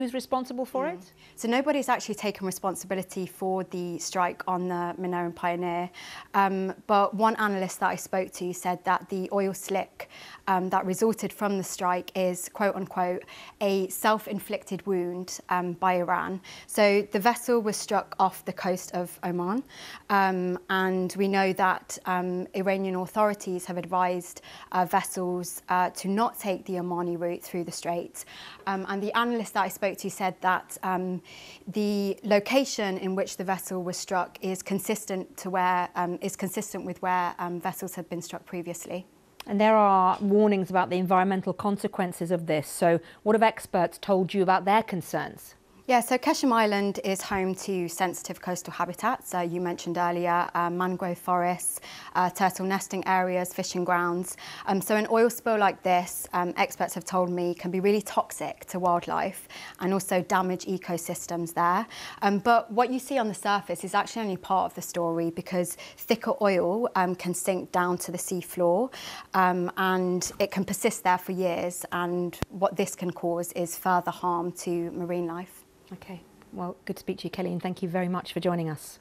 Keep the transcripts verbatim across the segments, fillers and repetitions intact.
Who's responsible for Mm. it? So nobody's actually taken responsibility for the strike on the Minoan Pioneer. Um, but one analyst that I spoke to said that the oil slick um, that resulted from the strike is, quote unquote, a self-inflicted wound um, by Iran. So the vessel was struck off the coast of Oman. Um, and we know that um, Iranian authorities have advised uh, vessels uh, to not take the Omani route through the Strait. Um, and the analyst that I spoke to said that um, the location in which the vessel was struck is consistent to where um, is consistent with where um, vessels had been struck previously. And there are warnings about the environmental consequences of this. So what have experts told you about their concerns? Yeah, so Kesham Island is home to sensitive coastal habitats. Uh, you mentioned earlier uh, mangrove forests, uh, turtle nesting areas, fishing grounds. Um, so an oil spill like this, um, experts have told me, can be really toxic to wildlife and also damage ecosystems there. Um, but what you see on the surface is actually only part of the story, because thicker oil um, can sink down to the seafloor um, and it can persist there for years. And what this can cause is further harm to marine life. Okay, well, good to speak to you, Kelly, and thank you very much for joining us.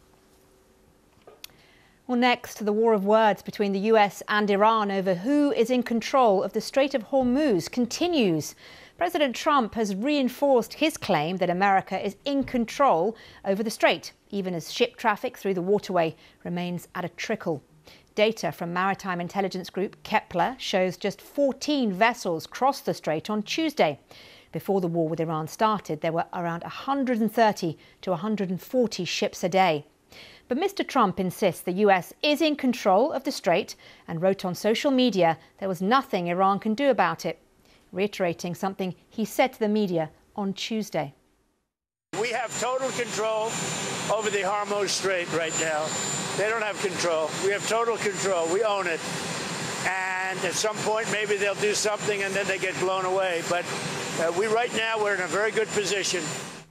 Well, next, the war of words between the U S and Iran over who is in control of the Strait of Hormuz continues. President Trump has reinforced his claim that America is in control over the strait, even as ship traffic through the waterway remains at a trickle. Data from maritime intelligence group Kepler shows just fourteen vessels crossed the strait on Tuesday. Before the war with Iran started, there were around one hundred thirty to one hundred forty ships a day. But Mister Trump insists the U S is in control of the strait and wrote on social media there was nothing Iran can do about it, reiterating something he said to the media on Tuesday. We have total control over the Hormuz Strait right now. They don't have control. We have total control. We own it. And at some point, maybe they'll do something and then they get blown away. But uh, we right now, we're in a very good position.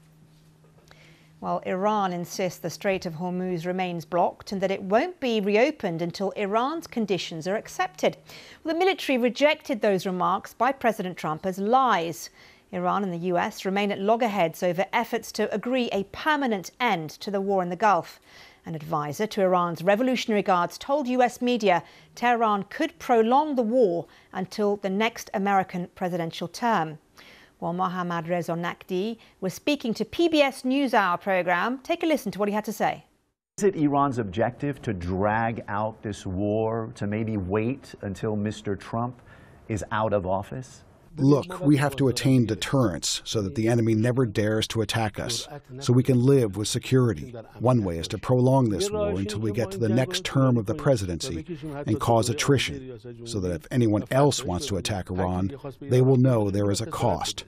Well, Iran insists the Strait of Hormuz remains blocked and that it won't be reopened until Iran's conditions are accepted. Well, the military rejected those remarks by President Trump as lies. Iran and the U S remain at loggerheads over efforts to agree a permanent end to the war in the Gulf. An advisor to Iran's Revolutionary Guards told U S media Tehran could prolong the war until the next American presidential term. While Mohammad Reza Naqvi was speaking to P B S NewsHour programme, take a listen to what he had to say. Is it Iran's objective to drag out this war, to maybe wait until Mister Trump is out of office? Look, we have to attain deterrence so that the enemy never dares to attack us, so we can live with security. One way is to prolong this war until we get to the next term of the presidency and cause attrition, so that if anyone else wants to attack Iran, they will know there is a cost.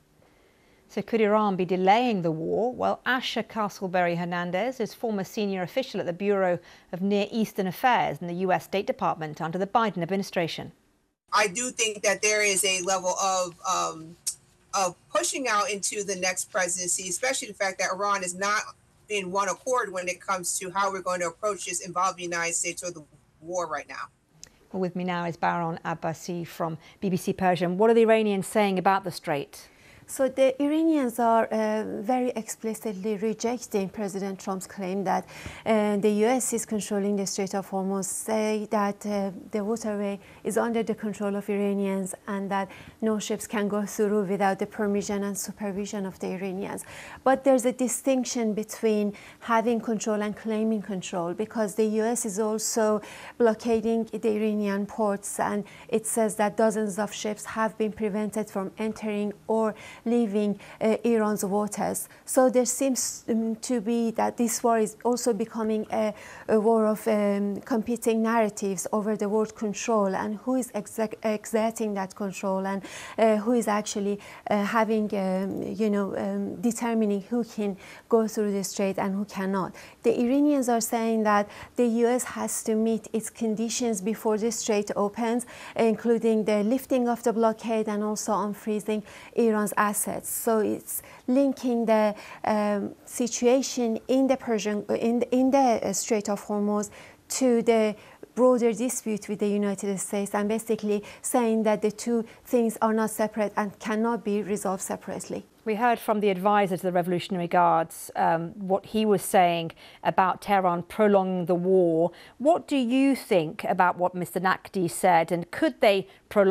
So could Iran be delaying the war? Well, Asha Castleberry Hernandez is former senior official at the Bureau of Near Eastern Affairs in the U S State Department under the Biden administration. I do think that there is a level of um, of pushing out into the next presidency, especially the fact that Iran is not in one accord when it comes to how we're going to approach this involving the United States or the war right now. Well, with me now is Baron Abbasi from B B C Persian. What are the Iranians saying about the strait? So the Iranians are uh, very explicitly rejecting President Trump's claim that uh, the U S is controlling the Strait of Hormuz, say that uh, the waterway is under the control of Iranians and that no ships can go through without the permission and supervision of the Iranians. But there's a distinction between having control and claiming control, because the U S is also blockading the Iranian ports, and it says that dozens of ships have been prevented from entering or leaving uh, Iran's waters. So there seems um, to be that this war is also becoming a, a war of um, competing narratives over the word control and who is exec exerting that control and uh, who is actually uh, having, um, you know, um, determining who can go through the strait and who cannot. The Iranians are saying that the U S has to meet its conditions before the strait opens, including the lifting of the blockade and also unfreezing Iran's assets. So it's linking the um, situation in the Persian, in, in the Strait of Hormuz to the broader dispute with the United States, and basically saying that the two things are not separate and cannot be resolved separately. We heard from the advisor to the Revolutionary Guards um, what he was saying about Tehran prolonging the war. What do you think about what Mister Naqvi said, and could they prolong